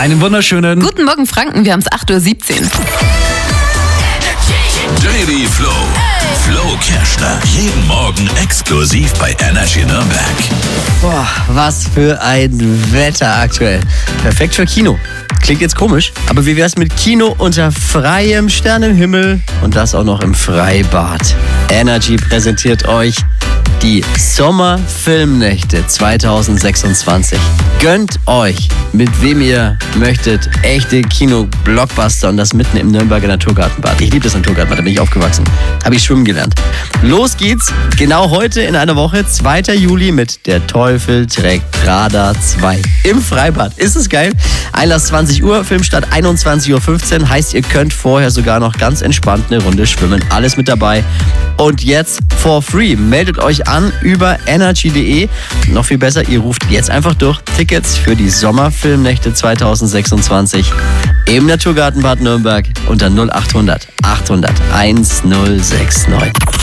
Einen wunderschönen Guten Morgen, Franken. Wir haben es 8:17 Uhr. Daily Flow. Flo Kerschner. Jeden Morgen exklusiv bei Energy Nürnberg. Boah, was für ein Wetter aktuell. Perfekt für Kino. Klingt jetzt komisch, aber wie wär's mit Kino unter freiem Sternenhimmel und das auch noch im Freibad? Energy präsentiert euch die Sommerfilmnächte 2026. Gönnt euch, mit wem ihr möchtet, echte Kino-Blockbuster und das mitten im Nürnberger Naturgartenbad. Ich liebe das Naturgartenbad, da bin ich aufgewachsen. Habe ich schwimmen gelernt. Los geht's, genau heute in einer Woche, 2. Juli mit Der Teufel trägt Prada 2 im Freibad. Ist es geil? Einlass 20 Uhr, Filmstart 21:15 Uhr. Heißt, ihr könnt vorher sogar noch ganz entspannt eine Runde schwimmen. Alles mit dabei. Und jetzt for free. Meldet euch an über energy.de. Noch viel besser, ihr ruft jetzt einfach durch. Tickets für die Sommerfilmnächte 2026 im Naturgartenbad Nürnberg unter 0800 800 1069.